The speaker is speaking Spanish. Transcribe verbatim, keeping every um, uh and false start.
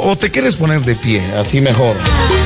o te quieres poner de pie, así mejor.